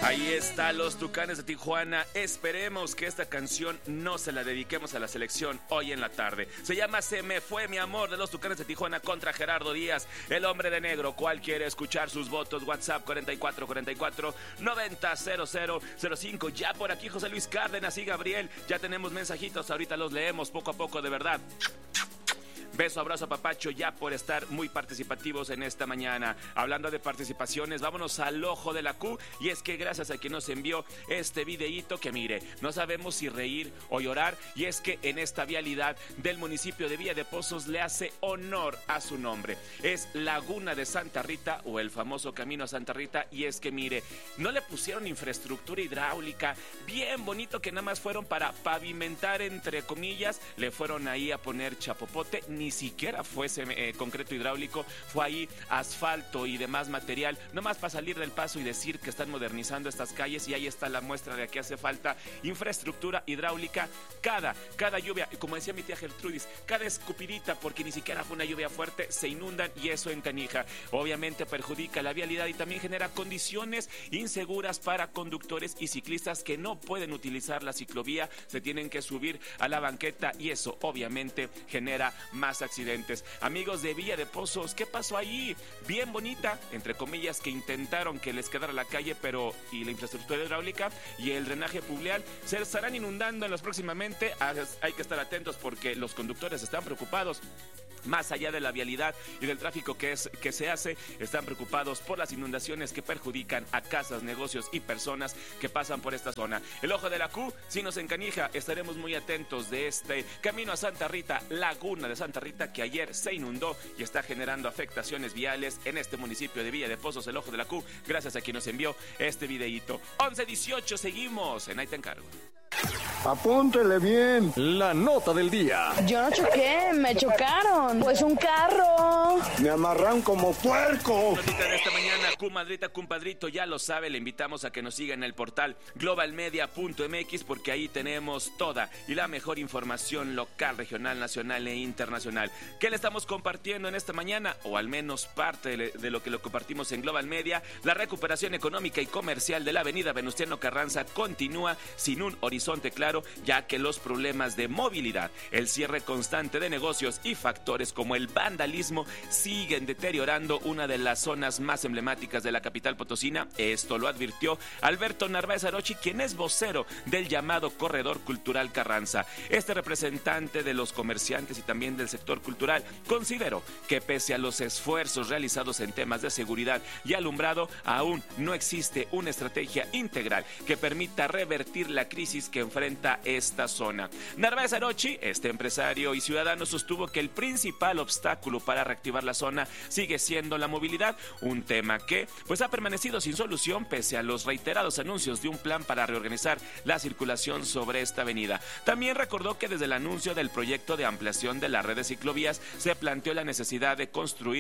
Ahí está, los Tucanes de Tijuana. Esperemos que esta canción no se la dediquemos a la selección hoy en la tarde. Se llama Se me fue mi amor, de los Tucanes de Tijuana contra Gerardo Díaz, el hombre de negro. ¿Cuál quiere escuchar sus votos? WhatsApp 4444-900005. Ya por aquí José Luis Cárdenas y Gabriel. Ya tenemos mensajitos, ahorita los leemos poco a poco, de verdad. Beso, abrazo, papacho, ya por estar muy participativos en esta mañana. Hablando de participaciones, vámonos al ojo de la Q. Y es que gracias a quien nos envió este videíto, que mire, no sabemos si reír o llorar. Y es que en esta vialidad del municipio de Villa de Pozos le hace honor a su nombre. Es Laguna de Santa Rita, o el famoso Camino a Santa Rita. Y es que mire, no le pusieron infraestructura hidráulica, bien bonito, que nada más fueron para pavimentar, entre comillas. Le fueron ahí a poner chapopote, ni siquiera fuese concreto hidráulico, fue ahí asfalto y demás material, nomás para salir del paso y decir que están modernizando estas calles. Y ahí está la muestra de que hace falta infraestructura hidráulica. Cada lluvia, como decía mi tía Gertrudis, cada escupidita, porque ni siquiera fue una lluvia fuerte, se inundan y eso encanija. Obviamente perjudica la vialidad y también genera condiciones inseguras para conductores y ciclistas que no pueden utilizar la ciclovía, se tienen que subir a la banqueta y eso obviamente genera más accidentes. Amigos de Villa de Pozos, ¿qué pasó ahí? Bien bonita, entre comillas, que intentaron que les quedara la calle, pero y la infraestructura hidráulica y el drenaje pluvial se estarán inundando en los próximamente. Hay que estar atentos porque los conductores están preocupados. Más allá de la vialidad y del tráfico que se hace, están preocupados por las inundaciones que perjudican a casas, negocios y personas que pasan por esta zona. El ojo de la Q, si nos encanija, estaremos muy atentos de este Camino a Santa Rita, Laguna de Santa Rita, que ayer se inundó y está generando afectaciones viales en este municipio de Villa de Pozos. El ojo de la Q, gracias a quien nos envió este videíto. 11:18, seguimos en Ahí te encargo. Apúntele bien. La nota del día. Yo no choqué, me chocaron. Pues un carro. Me amarran como puerco. Notita de esta mañana, comadrita, compadrito, ya lo sabe, le invitamos a que nos siga en el portal globalmedia.mx, porque ahí tenemos toda y la mejor información local, regional, nacional e internacional. ¿Qué le estamos compartiendo en esta mañana? O al menos parte de lo que lo compartimos en Global Media. La recuperación económica y comercial de la avenida Venustiano Carranza continúa sin un horizonte claro, ya que los problemas de movilidad, el cierre constante de negocios y factores como el vandalismo siguen deteriorando una de las zonas más emblemáticas de la capital potosina. Esto lo advirtió Alberto Narváez Arochi, quien es vocero del llamado Corredor Cultural Carranza. Este representante de los comerciantes y también del sector cultural consideró que pese a los esfuerzos realizados en temas de seguridad y alumbrado, aún no existe una estrategia integral que permita revertir la crisis que enfrenta esta zona. Narváez Arochi, este empresario y ciudadano, sostuvo que el principal obstáculo para reactivar la zona sigue siendo la movilidad, un tema que pues ha permanecido sin solución pese a los reiterados anuncios de un plan para reorganizar la circulación sobre esta avenida. También recordó que desde el anuncio del proyecto de ampliación de la red de ciclovías se planteó la necesidad de construir